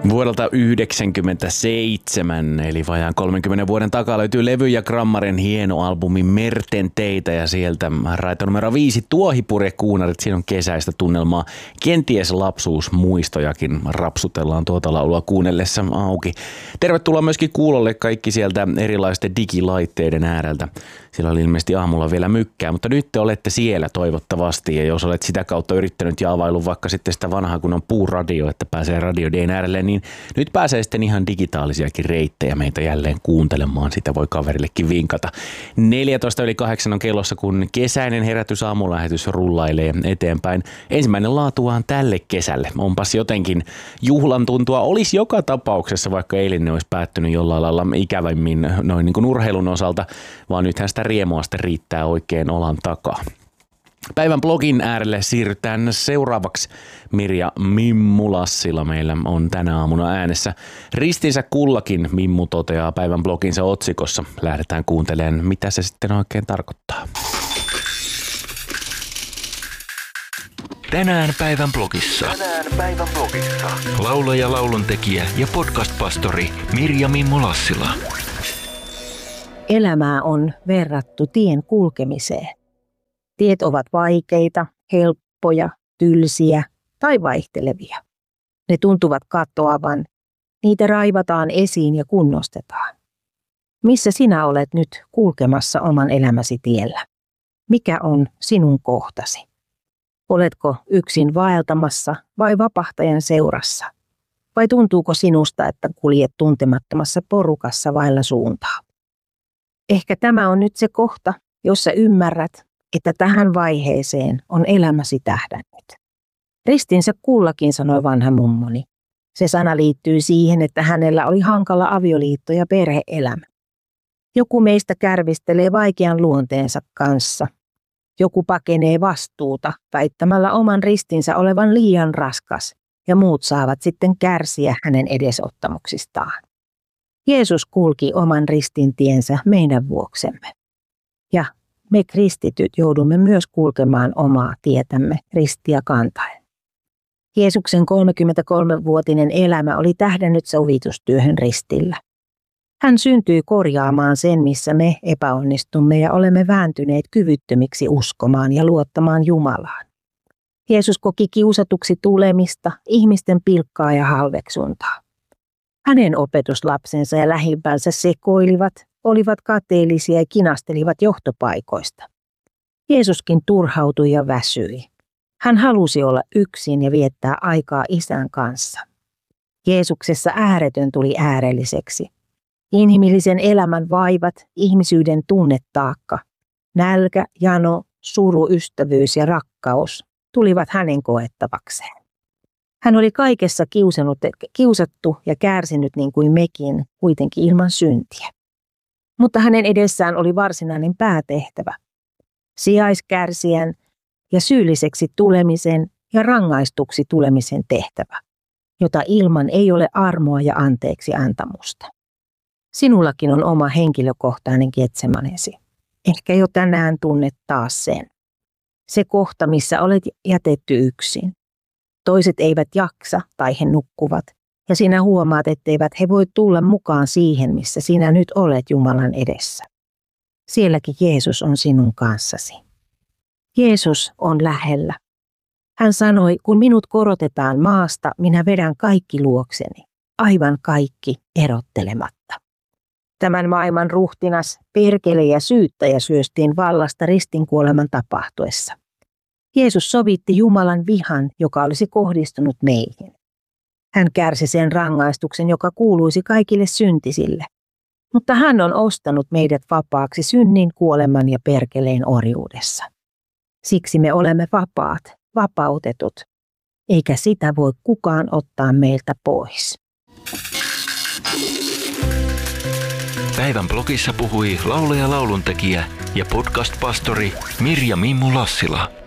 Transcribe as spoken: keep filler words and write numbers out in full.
Vuodelta yhdeksänkymmentäseitsemän, eli vajaan kolmenkymmenen vuoden takaa, löytyy Levy ja Grammaren hieno albumi Merten teitä ja sieltä raita numero viisi Tuohipurjekuunarit. Siinä on kesäistä tunnelmaa. Kenties lapsuusmuistojakin rapsutellaan tuota laulua kuunnellessa auki. Tervetuloa myöskin kuulolle kaikki sieltä erilaisten digilaitteiden ääreltä. Siellä oli ilmeisesti aamulla vielä mykkää, mutta nyt te olette siellä toivottavasti. Ja jos olet sitä kautta yrittänyt ja availu vaikka sitten sitä vanhaa kun on puuradio, että pääsee radioiden äärelle, niin nyt pääsee sitten ihan digitaalisiakin reittejä meitä jälleen kuuntelemaan. Sitä voi kaverillekin vinkata. neljätoista yli kahdeksan on kellossa, kun kesäinen herätysaamulähetys rullailee eteenpäin. Ensimmäinen laatuaan tälle kesälle. Onpas jotenkin juhlan tuntua. Olisi joka tapauksessa, vaikka eilinen olisi päättynyt jollain lailla ikävämmin noin niin kuin urheilun osalta, vaan nythän sitä riemua sitten riittää oikein olan takaa. Päivän blogin äärelle siirrytään seuraavaksi. Mirja Mimmu Lassila meillä on tänä aamuna äänessä. Ristinsä kullakin, Mimmu toteaa päivän bloginsa otsikossa. Lähdetään kuuntelemaan, mitä se sitten oikein tarkoittaa. Tänään päivän blogissa. Tänään päivän blogissa. Laulaja, lauluntekijä ja podcast-pastori Mirja Mimmu Lassila. Elämää on verrattu tien kulkemiseen. Tiet ovat vaikeita, helppoja, tylsiä tai vaihtelevia. Ne tuntuvat katoavan. Niitä raivataan esiin ja kunnostetaan. Missä sinä olet nyt kulkemassa oman elämäsi tiellä? Mikä on sinun kohtasi? Oletko yksin vaeltamassa vai vapahtajan seurassa? Vai tuntuuko sinusta, että kuljet tuntemattomassa porukassa vailla suuntaa? Ehkä tämä on nyt se kohta, jossa ymmärrät, että tähän vaiheeseen on elämäsi tähdännyt. Ristinsä kullakin, sanoi vanha mummoni. Se sana liittyy siihen, että hänellä oli hankala avioliitto ja perhe-elämä. Joku meistä kärvistelee vaikean luonteensa kanssa. Joku pakenee vastuuta väittämällä oman ristinsä olevan liian raskas ja muut saavat sitten kärsiä hänen edesottamuksistaan. Jeesus kulki oman ristintiensä meidän vuoksemme. Ja me kristityt joudumme myös kulkemaan omaa tietämme ristiä kantaen. Jeesuksen kolmekymmentäkolmevuotinen elämä oli tähdännyt sovitustyöhön ristillä. Hän syntyi korjaamaan sen, missä me epäonnistumme ja olemme vääntyneet kyvyttömiksi uskomaan ja luottamaan Jumalaan. Jeesus koki kiusatuksi tulemista, ihmisten pilkkaa ja halveksuntaa. Hänen opetuslapsensa ja lähimpänsä sekoilivat, olivat kateellisia ja kinastelivat johtopaikoista. Jeesuskin turhautui ja väsyi. Hän halusi olla yksin ja viettää aikaa Isän kanssa. Jeesuksessa ääretön tuli äärelliseksi. Inhimillisen elämän vaivat, ihmisyyden tunnetaakka, nälkä, jano, suru, ystävyys ja rakkaus tulivat hänen koettavakseen. Hän oli kaikessa kiusannut, kiusattu ja kärsinyt niin kuin mekin, kuitenkin ilman syntiä. Mutta hänen edessään oli varsinainen päätehtävä. Sijaiskärsijän ja syylliseksi tulemisen ja rangaistuksi tulemisen tehtävä, jota ilman ei ole armoa ja anteeksi antamusta. Sinullakin on oma henkilökohtainen Getsemanesi. Ehkä jo tänään tunnet taas sen. Se kohta, missä olet jätetty yksin. Toiset eivät jaksa tai he nukkuvat. Ja sinä huomaat, etteivät he voi tulla mukaan siihen, missä sinä nyt olet Jumalan edessä. Sielläkin Jeesus on sinun kanssasi. Jeesus on lähellä. Hän sanoi, kun minut korotetaan maasta, minä vedän kaikki luokseni. Aivan kaikki erottelematta. Tämän maailman ruhtinas, perkele ja syyttäjä syöstiin vallasta ristinkuoleman tapahtuessa. Jeesus sovitti Jumalan vihan, joka olisi kohdistunut meihin. Hän kärsi sen rangaistuksen, joka kuuluisi kaikille syntisille. Mutta hän on ostanut meidät vapaaksi synnin, kuoleman ja perkeleen orjuudessa. Siksi me olemme vapaat, vapautetut, eikä sitä voi kukaan ottaa meiltä pois. Päivän blogissa puhui laulaja, lauluntekijä ja podcast-pastori Mirja Mimmu Lassila.